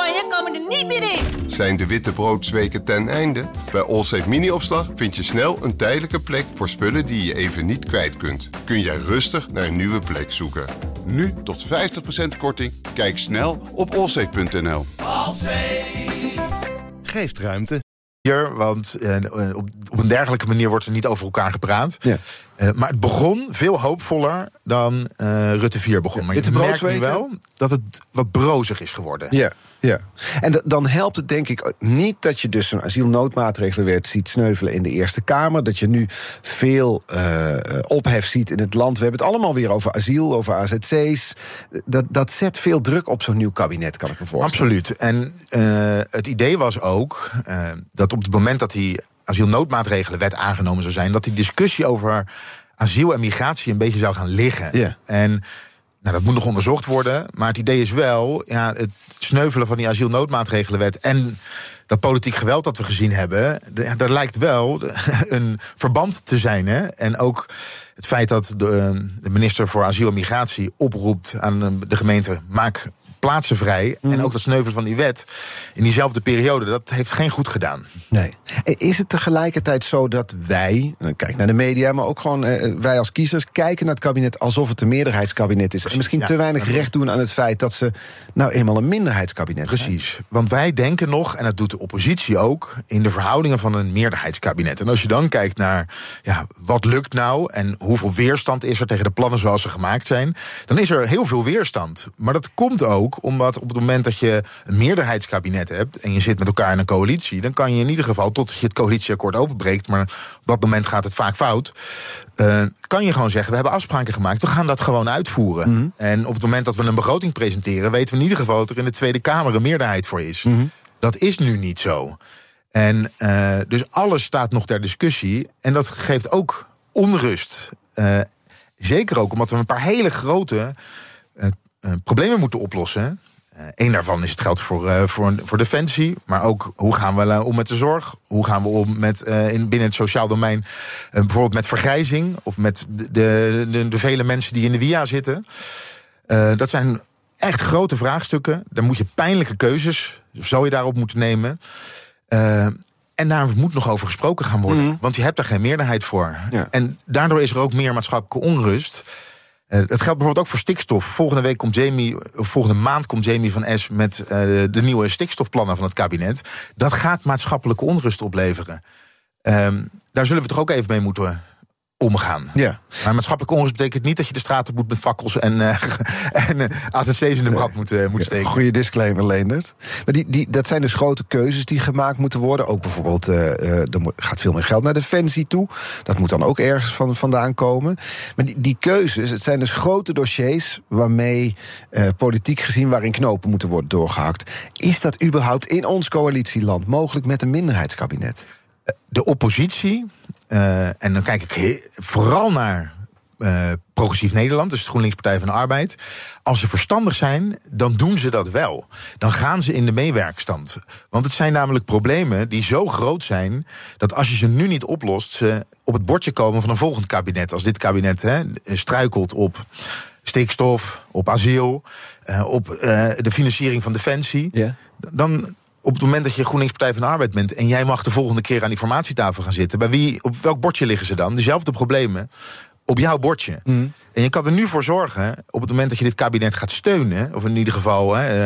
van je komen er niet meer in. Zijn de wittebroodsweken ten einde? Bij Allsafe Mini-opslag vind je snel een tijdelijke plek voor spullen die je even niet kwijt kunt. Kun jij rustig naar een nieuwe plek zoeken. Nu tot 50% korting. Kijk snel op allsafe.nl. Geeft ruimte. Want op een dergelijke manier wordt er niet over elkaar gepraat. Ja. Maar het begon veel hoopvoller dan Rutte 4 begon. Ja, maar je merkt nu wel dat het wat brozig is geworden. Ja. En dan helpt het denk ik niet dat je dus een asielnoodmaatregelenwet ziet sneuvelen in de Eerste Kamer. Dat je nu veel ophef ziet in het land. We hebben het allemaal weer over asiel, over AZC's. Dat zet veel druk op zo'n nieuw kabinet, kan ik me voorstellen. Absoluut. En het idee was ook dat op het moment dat die asielnoodmaatregelenwet aangenomen zou zijn, dat die discussie over asiel en migratie een beetje zou gaan liggen. Ja. En dat moet nog onderzocht worden. Maar het idee is wel, het sneuvelen van die asielnoodmaatregelenwet en dat politiek geweld dat we gezien hebben, daar lijkt wel een verband te zijn. Hè? En ook het feit dat de minister voor asiel en migratie oproept aan de gemeente, maak plaatsen vrij. En ook dat sneuvelen van die wet in diezelfde periode, dat heeft geen goed gedaan. Nee. Is het tegelijkertijd zo dat wij, kijk naar de media, maar ook gewoon wij als kiezers, kijken naar het kabinet alsof het een meerderheidskabinet is? Precies, en misschien te weinig recht doen aan het feit dat ze nou eenmaal een minderheidskabinet zijn. Precies. Want wij denken nog, en dat doet de oppositie ook, in de verhoudingen van een meerderheidskabinet. En als je dan kijkt naar wat lukt nou en hoeveel weerstand is er tegen de plannen zoals ze gemaakt zijn, dan is er heel veel weerstand. Maar dat komt ook omdat op het moment dat je een meerderheidskabinet hebt en je zit met elkaar in een coalitie, dan kan je in ieder geval, tot je het coalitieakkoord openbreekt, maar op dat moment gaat het vaak fout, kan je gewoon zeggen, we hebben afspraken gemaakt, we gaan dat gewoon uitvoeren. Mm-hmm. En op het moment dat we een begroting presenteren, weten we in ieder geval dat er in de Tweede Kamer een meerderheid voor is. Mm-hmm. Dat is nu niet zo. En dus alles staat nog ter discussie en dat geeft ook onrust. Zeker ook omdat we een paar hele grote problemen moeten oplossen. Eén daarvan is het geld voor defensie. Maar ook hoe gaan we om met de zorg? Hoe gaan we om met binnen het sociaal domein bijvoorbeeld met vergrijzing of met de vele mensen die in de WIA zitten? Dat zijn echt grote vraagstukken. Daar moet je pijnlijke keuzes, zou je daarop moeten nemen. En daar moet nog over gesproken gaan worden. Mm-hmm. Want je hebt daar geen meerderheid voor. Ja. En daardoor is er ook meer maatschappelijke onrust. Dat geldt bijvoorbeeld ook voor stikstof. Volgende maand komt Jamie van Es met de nieuwe stikstofplannen van het kabinet. Dat gaat maatschappelijke onrust opleveren. Daar zullen we toch ook even mee moeten omgaan. Ja. Maar maatschappelijke onrust betekent niet dat je de straten moet met fakkels en AZC's in de brand moet steken. Goeie disclaimer, Leendert. Maar dat zijn dus grote keuzes die gemaakt moeten worden. Ook bijvoorbeeld, er gaat veel meer geld naar defensie toe. Dat moet dan ook ergens vandaan komen. Maar die keuzes, het zijn dus grote dossiers waarmee politiek gezien waarin knopen moeten worden doorgehakt. Is dat überhaupt in ons coalitieland mogelijk met een minderheidskabinet? De oppositie, en dan kijk ik vooral naar Progressief Nederland, dus de GroenLinks Partij van de Arbeid. Als ze verstandig zijn, dan doen ze dat wel. Dan gaan ze in de meewerkstand. Want het zijn namelijk problemen die zo groot zijn dat als je ze nu niet oplost, ze op het bordje komen van een volgend kabinet. Als dit kabinet struikelt op stikstof, op asiel, op de financiering van defensie, dan op het moment dat je GroenLinks Partij van de Arbeid bent en jij mag de volgende keer aan die formatietafel gaan zitten, op welk bordje liggen ze dan? Dezelfde problemen op jouw bordje. Mm. En je kan er nu voor zorgen, op het moment dat je dit kabinet gaat steunen, of in ieder geval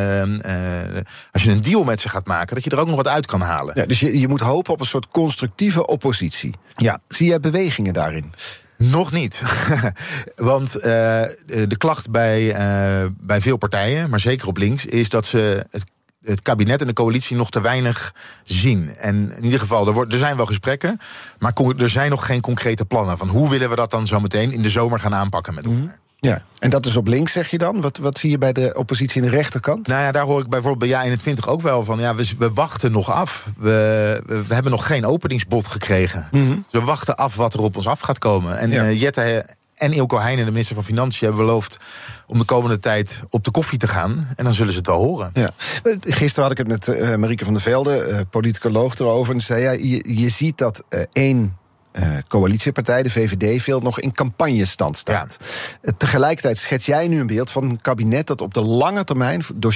als je een deal met ze gaat maken, dat je er ook nog wat uit kan halen. Ja, dus je moet hopen op een soort constructieve oppositie. Ja. Zie jij bewegingen daarin? Nog niet. Want de klacht bij veel partijen, maar zeker op links, is dat ze het kabinet en de coalitie nog te weinig zien. En in ieder geval, er zijn wel gesprekken, maar er zijn nog geen concrete plannen van hoe willen we dat dan zo meteen in de zomer gaan aanpakken met elkaar. Ja, en dat is op links, zeg je dan? Wat zie je bij de oppositie in de rechterkant? Nou ja, daar hoor ik bijvoorbeeld bij JA21 ook wel van. Ja, we wachten nog af. We hebben nog geen openingsbod gekregen. Mm-hmm. Dus we wachten af wat er op ons af gaat komen. En Jette en Eelco Heijnen, de minister van Financiën, hebben beloofd om de komende tijd op de koffie te gaan. En dan zullen ze het wel horen. Ja. Gisteren had ik het met Marieke van der Velde, politicoloog, erover. En zei je ziet dat één coalitiepartij, de VVD, veel nog in campagnestand staat. Ja. Tegelijkertijd schets jij nu een beeld van een kabinet dat op de lange termijn